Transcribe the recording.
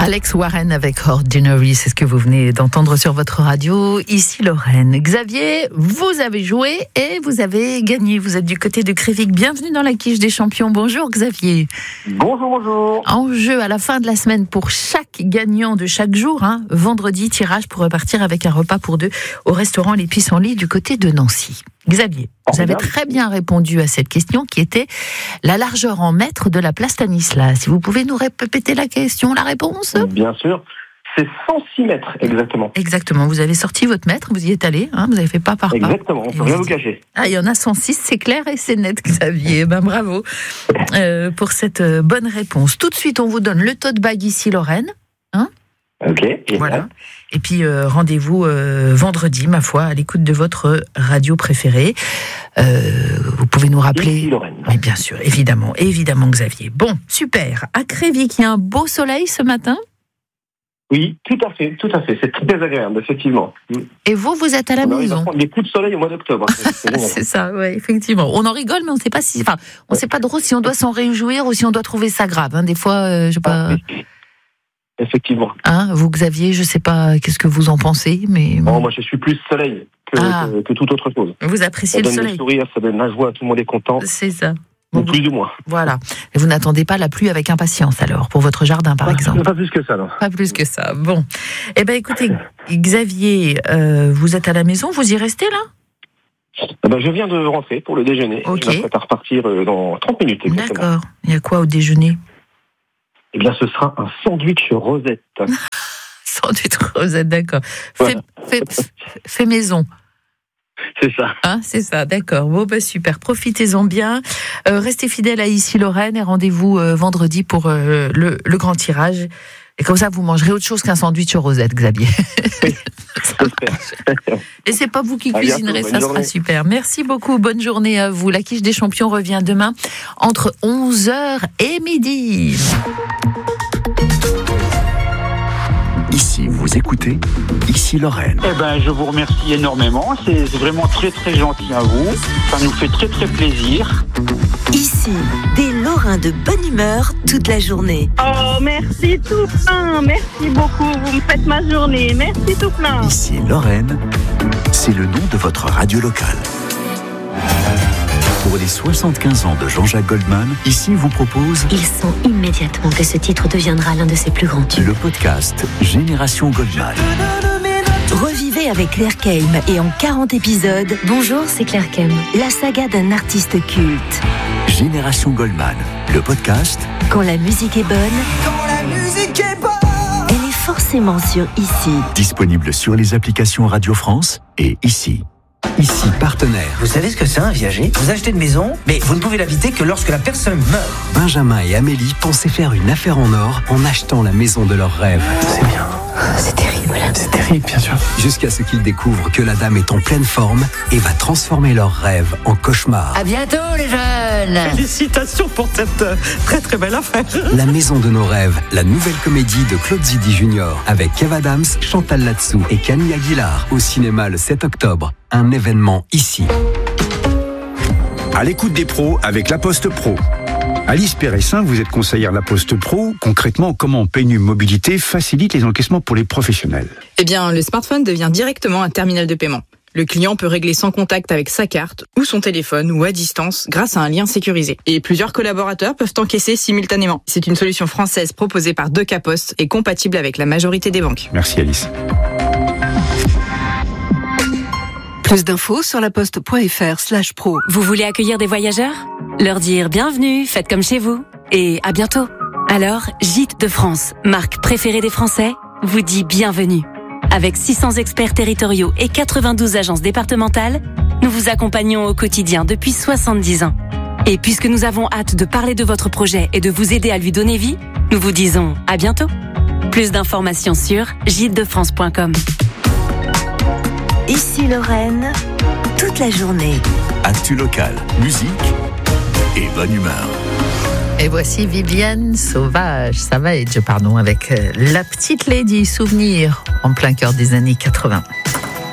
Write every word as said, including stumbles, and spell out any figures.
Alex Warren avec Ordinary, c'est ce que vous venez d'entendre sur votre radio. Ici Lorraine. Xavier, vous avez joué et vous avez gagné. Vous êtes du côté de Crévic. Bienvenue dans la quiche des champions. Bonjour Xavier. Bonjour, bonjour. En jeu à la fin de la semaine pour chaque gagnant de chaque jour. Hein, vendredi, tirage pour repartir avec un repas pour deux au restaurant Les Pissenlits du côté de Nancy. Xavier, vous avez très bien répondu à cette question qui était la largeur en mètres de la place Stanislas. Si vous pouvez nous répéter la question, la réponse ? Bien sûr, c'est cent six mètres exactement. Exactement, vous avez sorti votre mètre, vous y êtes allé, hein, vous avez fait pas par pas. Exactement, on ne peut rien vous cacher. Ah, il y en a cent six, c'est clair et c'est net Xavier, ben bravo euh, pour cette bonne réponse. Tout de suite, on vous donne le tote bag ici Lorraine. Hein ? Ok. Et voilà. là. Et puis euh, rendez-vous euh, vendredi, ma foi, à l'écoute de votre radio préférée. Euh, vous pouvez nous rappeler. Ici Lorraine. Mais bien sûr, évidemment, évidemment, Xavier. Bon, super. À Crévic, il y a un beau soleil ce matin. Oui, tout à fait, tout à fait. C'est très agréable, effectivement. Et vous, vous êtes à la on arrive maison. à prendre les coups de soleil au mois d'octobre. C'est, c'est ça, oui, effectivement. On en rigole, mais on ne sait pas si, enfin, on sait pas trop si on doit s'en réjouir ou si on doit trouver ça grave. Hein. Des fois, euh, je sais pas. Effectivement. Hein, vous, Xavier, je ne sais pas qu'est-ce que vous en pensez, mais. Oh, moi, je suis plus soleil que, ah. que, que toute autre chose. Vous appréciez ça le soleil. Ça donne le sourire, ça donne la joie, tout le monde est content. C'est ça. Bon, plus ou moins. Voilà. Et vous n'attendez pas la pluie avec impatience, alors, pour votre jardin, par pas, exemple. Pas plus que ça, non. Pas plus que ça. Bon. Eh bien, écoutez, Xavier, euh, vous êtes à la maison, vous y restez, là ? Ah ben, je viens de rentrer pour le déjeuner. Ok. Je m'apprête à repartir dans trente minutes, exactement. D'accord. Il y a quoi au déjeuner ? Eh bien, ce sera un sandwich rosette. Sandwich rosette, d'accord. Voilà. Fait, fait, fait maison. C'est ça. Hein, c'est ça, d'accord. Bon, bah, super. Profitez-en bien. Euh, restez fidèles à Ici Lorraine et rendez-vous euh, vendredi pour euh, le, le grand tirage. Et comme ça, vous mangerez autre chose qu'un sandwich rosette, Xavier. Oui, j'espère. Et c'est pas vous qui à cuisinerez, bientôt, ça journée. sera super. Merci beaucoup, bonne journée à vous. La quiche des champions revient demain entre onze heures et midi. Ici, vous écoutez Ici Lorraine. Eh ben, je vous remercie énormément. C'est vraiment très très gentil à vous. Ça nous fait très très plaisir. Ici, des Lorrains de bonne humeur toute la journée. Oh, merci tout plein. Merci beaucoup. Vous me faites ma journée. Merci tout plein. Ici Lorraine, c'est le nom de votre radio locale. Pour les soixante-quinze ans de Jean-Jacques Goldman, ici vous propose Il sent immédiatement que ce titre deviendra l'un de ses plus grands tubes. le podcast Génération Goldman. Revivez avec Claire Keim et en quarante épisodes, Bonjour, c'est Claire Kem. la saga d'un artiste culte. Génération Goldman, le podcast Quand la musique est bonne, Quand la musique est bonne, elle est forcément sur Ici. disponible sur les applications Radio France et ici. Ici, partenaire. Vous savez ce que c'est un viager ? Vous achetez une maison, mais vous ne pouvez l'habiter que lorsque la personne meurt. Benjamin et Amélie pensaient faire une affaire en or en achetant la maison de leurs rêves. C'est bien. C'est terrible. C'est terrible, bien sûr. Jusqu'à ce qu'ils découvrent que la dame est en pleine forme et va transformer leurs rêves en cauchemars. À bientôt les jeunes. Félicitations pour cette euh, très très belle affaire. La maison de nos rêves, la nouvelle comédie de Claude Zidi Junior avec Kev Adams, Chantal Latsou et Camille Aguilar au cinéma le sept octobre. Un événement ici. À l'écoute des pros avec La Poste Pro. Alice Péressin, vous êtes conseillère La Poste Pro. Concrètement, comment P N U Mobilité facilite les encaissements pour les professionnels ? Eh bien, le smartphone devient directement un terminal de paiement. Le client peut régler sans contact avec sa carte ou son téléphone ou à distance grâce à un lien sécurisé. Et plusieurs collaborateurs peuvent encaisser simultanément. C'est une solution française proposée par Deca Post et compatible avec la majorité des banques. Merci Alice. Plus d'infos sur laposte.fr slash pro. Vous voulez accueillir des voyageurs ? Leur dire bienvenue, faites comme chez vous. Et à bientôt. Alors, Gîtes de France, marque préférée des Français, vous dit bienvenue. Avec six cents experts territoriaux et quatre-vingt-douze agences départementales, nous vous accompagnons au quotidien depuis soixante-dix ans. Et puisque nous avons hâte de parler de votre projet et de vous aider à lui donner vie, nous vous disons à bientôt. Plus d'informations sur gîtes de france point com. Ici Lorraine, toute la journée. Actu local, musique et bonne humeur. Et voici Viviane Sauvage, Savage, pardon, avec La Petite Lady, souvenir en plein cœur des années quatre-vingts.